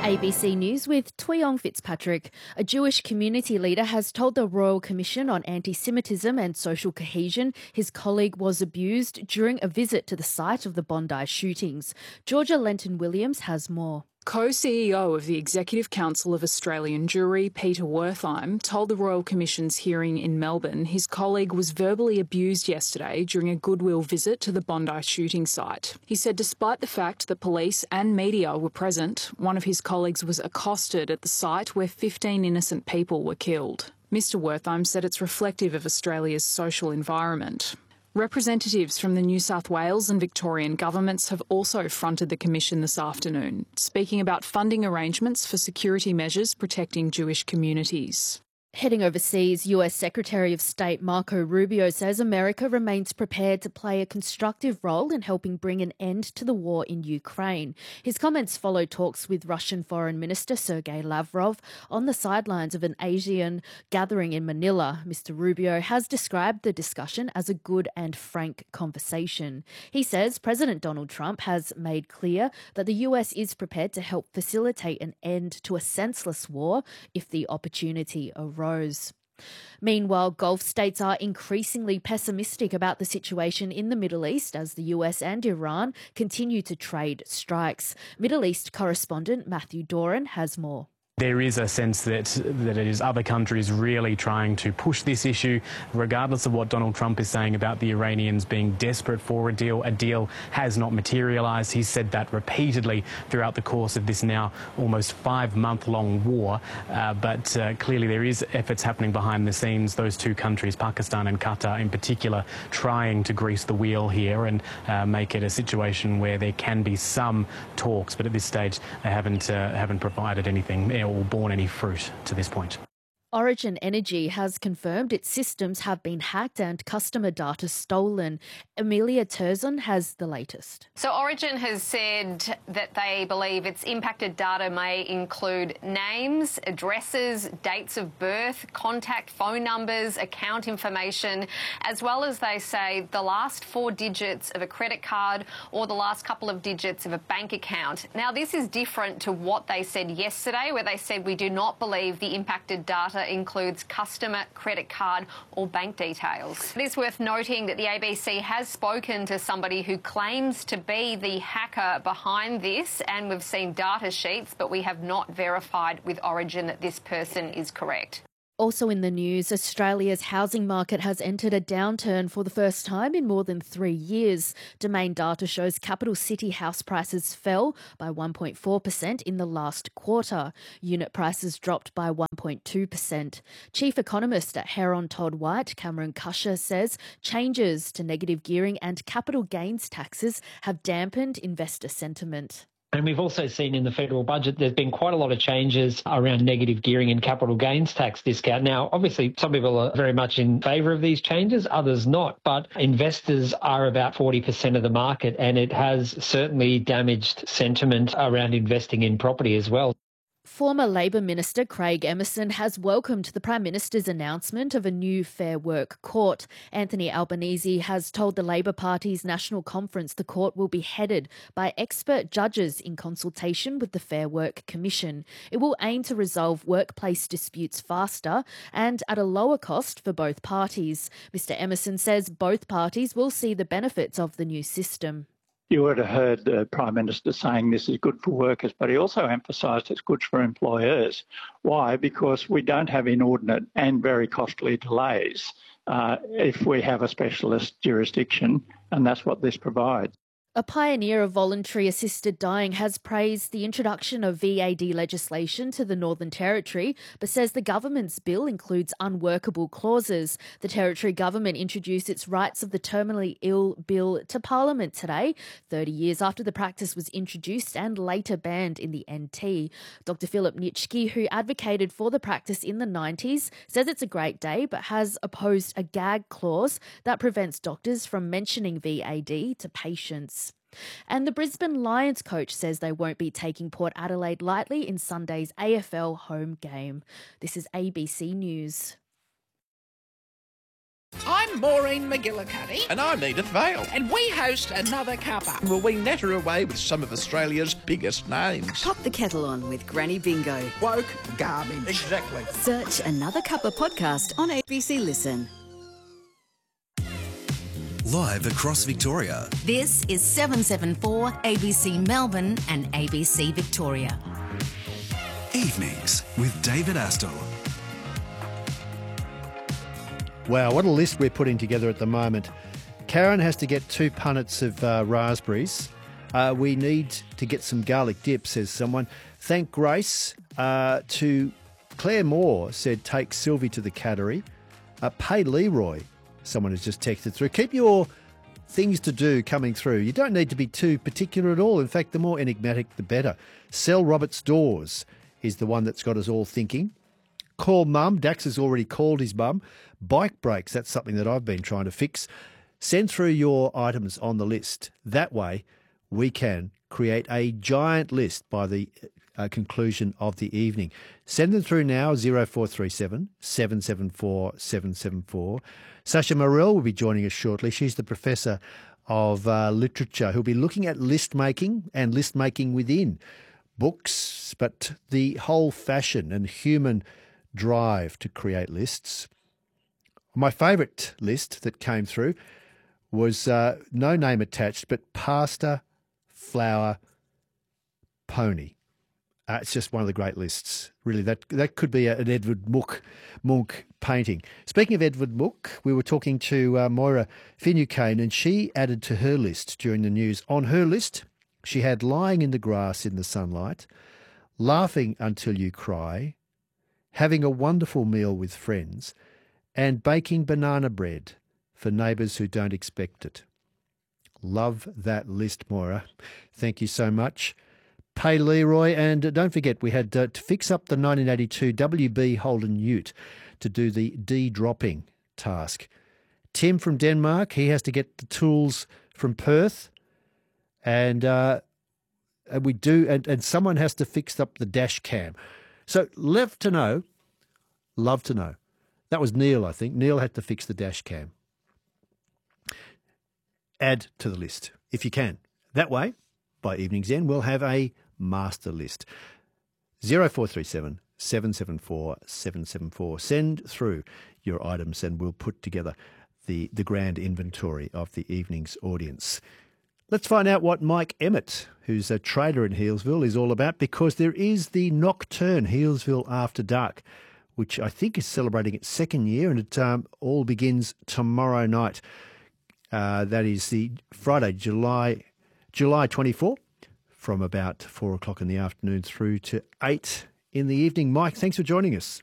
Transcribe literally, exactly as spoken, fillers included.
A B C News with Tuyong Fitzpatrick. A Jewish community leader has told the Royal Commission on Anti-Semitism and Social Cohesion his colleague was abused during a visit to the site of the Bondi shootings. Georgia Lenton-Williams has more. Co-C E O of the Executive Council of Australian Jewry, Peter Wertheim, told the Royal Commission's hearing in Melbourne his colleague was verbally abused yesterday during a goodwill visit to the Bondi shooting site. He said despite the fact that police and media were present, one of his colleagues was accosted at the site where fifteen innocent people were killed. Mister Wertheim said it's reflective of Australia's social environment. Representatives from the New South Wales and Victorian governments have also fronted the Commission this afternoon, speaking about funding arrangements for security measures protecting Jewish communities. Heading overseas, U S Secretary of State Marco Rubio says America remains prepared to play a constructive role in helping bring an end to the war in Ukraine. His comments follow talks with Russian Foreign Minister Sergei Lavrov on the sidelines of an ASEAN gathering in Manila. Mister Rubio has described the discussion as a good and frank conversation. He says President Donald Trump has made clear that the U S is prepared to help facilitate an end to a senseless war if the opportunity arises. Rose. Meanwhile, Gulf states are increasingly pessimistic about the situation in the Middle East as the U S and Iran continue to trade strikes. Middle East correspondent Matthew Doran has more. There is a sense that, that it is other countries really trying to push this issue, regardless of what Donald Trump is saying about the Iranians being desperate for a deal. A deal has not materialised. He's said that repeatedly throughout the course of this now almost five-month-long war. Uh, but uh, clearly there is efforts happening behind the scenes. Those two countries, Pakistan and Qatar in particular, trying to grease the wheel here and uh, make it a situation where there can be some talks. But at this stage, they haven't uh, haven't provided anything or borne any fruit to this point. Origin Energy has confirmed its systems have been hacked and customer data stolen. Amelia Terzon has the latest. So Origin has said that they believe its impacted data may include names, addresses, dates of birth, contact phone numbers, account information, as well as, they say, the last four digits of a credit card or the last couple of digits of a bank account. Now, this is different to what they said yesterday, where they said we do not believe the impacted data includes customer, credit card or bank details. It is worth noting that the A B C has spoken to somebody who claims to be the hacker behind this, and we've seen data sheets, but we have not verified with Origin that this person is correct. Also in the news, Australia's housing market has entered a downturn for the first time in more than three years. Domain data shows capital city house prices fell by one point four percent in the last quarter. Unit prices dropped by one point two percent. Chief economist at Heron Todd White, Cameron Cusher, says changes to negative gearing and capital gains taxes have dampened investor sentiment. And we've also seen in the federal budget there's been quite a lot of changes around negative gearing and capital gains tax discount. Now, obviously, some people are very much in favour of these changes, others not. But investors are about forty percent of the market, and it has certainly damaged sentiment around investing in property as well. Former Labor Minister Craig Emerson has welcomed the Prime Minister's announcement of a new Fair Work Court. Anthony Albanese has told the Labor Party's National Conference the court will be headed by expert judges in consultation with the Fair Work Commission. It will aim to resolve workplace disputes faster and at a lower cost for both parties. Mister Emerson says both parties will see the benefits of the new system. You would have heard the Prime Minister saying this is good for workers, but he also emphasised it's good for employers. Why? Because we don't have inordinate and very costly delays uh, if we have a specialist jurisdiction, and that's what this provides. A pioneer of voluntary assisted dying has praised the introduction of V A D legislation to the Northern Territory, but says the government's bill includes unworkable clauses. The Territory government introduced its Rights of the Terminally Ill bill to Parliament today, thirty years after the practice was introduced and later banned in the N T. Doctor Philip Nitschke, who advocated for the practice in the nineties, says it's a great day but has opposed a gag clause that prevents doctors from mentioning V A D to patients. And the Brisbane Lions coach says they won't be taking Port Adelaide lightly in Sunday's A F L home game. This is A B C News. I'm Maureen McGillicuddy. And I'm Edith Vale. And we host Another Cuppa. Well, we natter away with some of Australia's biggest names. Pop the kettle on with Granny Bingo. Woke garbage. Exactly. Search Another Cuppa podcast on A B C Listen. Live across Victoria. This is seven seven four A B C Melbourne and A B C Victoria. Evenings with David Astle. Wow, what a list we're putting together at the moment. Karen has to get two punnets of uh, raspberries. Uh, we need to get some garlic dip, says someone. Thank Grace. Uh, to Claire Moore said, take Sylvie to the Cattery. Uh, pay Leroy, someone has just texted through. Keep your things to do coming through. You don't need to be too particular at all. In fact, the more enigmatic, the better. Sell Robert's Doors is the one that's got us all thinking. Call mum. Dax has already called his mum. Bike brakes, that's something that I've been trying to fix. Send through your items on the list. That way we can create a giant list by the uh, conclusion of the evening. Send them through now, zero four three seven, seven seven four, seven seven four. Sasha Morell will be joining us shortly. She's the Professor of uh, Literature who'll be looking at list making and list making within books, but the whole fashion and human drive to create lists. My favourite list that came through was uh, no name attached, but Pasta, Flower, Pony. Uh, it's just one of the great lists. Really, that that could be a, an Edward Munch, Munch painting. Speaking of Edward Munch, we were talking to uh, Moira Finucane, and she added to her list during the news. On her list, she had Lying in the Grass in the Sunlight, Laughing Until You Cry, Having a Wonderful Meal with Friends, and Baking Banana Bread for neighbours who don't expect it. Love that list, Moira. Thank you so much. Pay Leroy, and don't forget we had uh, to fix up the nineteen eighty-two W B Holden Ute to do the de-dropping task. Tim from Denmark, he has to get the tools from Perth, and uh, and we do, and, and someone has to fix up the dash cam. So love to know, love to know. That was Neil, I think. Neil had to fix the dash cam. Add to the list if you can. That way, by evening's end, we'll have a master list. zero four three seven, seven seven four, seven seven four. Send through your items and we'll put together the, the grand inventory of the evening's audience. Let's find out what Mike Emmett, who's a trader in Healesville, is all about, because there is the Nocturne Healesville After Dark, which I think is celebrating its second year, and it um, all begins tomorrow night. Uh, that is the Friday, July July twenty-fourth, from about four o'clock in the afternoon through to eight in the evening. Mike, thanks for joining us.